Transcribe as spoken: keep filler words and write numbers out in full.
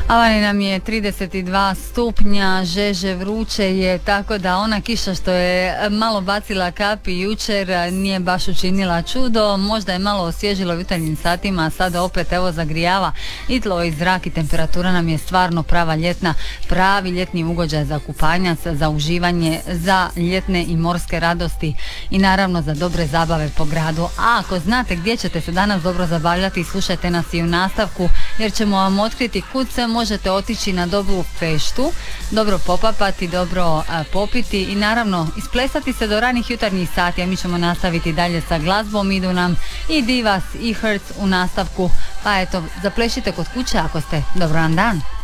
A vani nam je trideset dva stupnja, žeže, vruće je, tako da ona kiša što je malo bacila kapi jučer nije baš učinila čudo. Možda je malo osvježilo u jutarnjim satima, a sada opet evo zagrijava i tlo i zrak i temperatura nam je stvarno prava ljetna, pravi ljetni ugođaj za kupanjac, za uživanje, za ljetne i morske radosti i naravno za dobre zabave po gradu. A ako znate gdje ćete se danas dobro zabavljati, slušajte nas i u nastavku, jer ćemo vam otkriti kud se možete otići na dobru feštu, dobro popapati, dobro a, popiti i naravno isplesati se do ranih jutarnjih sati, a mi ćemo nastaviti dalje sa glazbom. Idu nam i Divas i Hertz u nastavku, pa eto, zaplešite kod kuće ako ste. Dobro vam dan.